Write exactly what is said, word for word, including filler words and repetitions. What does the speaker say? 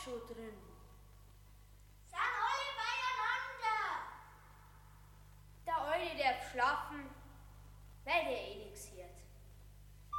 schon drin. Sind alle beieinander? Der Alte darf schlafen, weil der eh nicht